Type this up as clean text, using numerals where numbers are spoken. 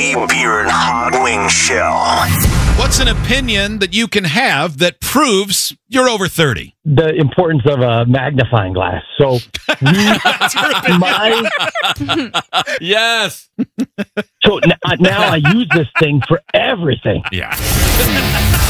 Dirty Beer and Hot Wing Show. What's an opinion that you can have that proves you're over 30? The importance of a magnifying glass. So, Yes. now I use this thing for everything. Yeah.